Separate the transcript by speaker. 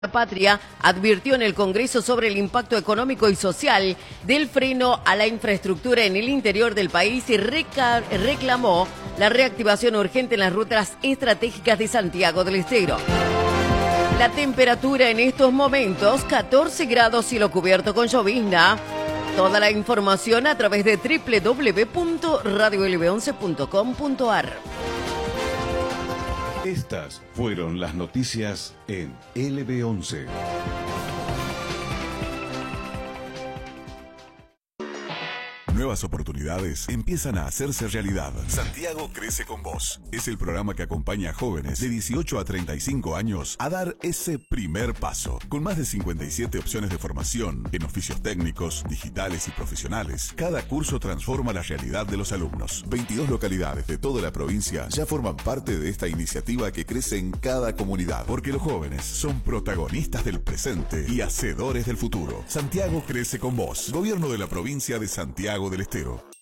Speaker 1: Patria advirtió en el Congreso sobre el impacto económico y social del freno a la infraestructura en el interior del país y reclamó la reactivación urgente en las rutas estratégicas de Santiago del Estero. La temperatura en estos momentos, 14 grados, cielo cubierto con llovizna. Toda la información a través de www.radiolb11.com.ar.
Speaker 2: Estas fueron las noticias en LB11.
Speaker 3: Nuevas oportunidades empiezan a hacerse realidad. Santiago crece con vos. Es el programa que acompaña a jóvenes de 18 a 35 años a dar ese primer paso. Con más de 57 opciones de formación en oficios técnicos, digitales y profesionales, cada curso transforma la realidad de los alumnos. 22 localidades de toda la provincia ya forman parte de esta iniciativa que crece en cada comunidad. Porque los jóvenes son protagonistas del presente y hacedores del futuro. Santiago crece con vos. Gobierno de la provincia de Santiago del Estero.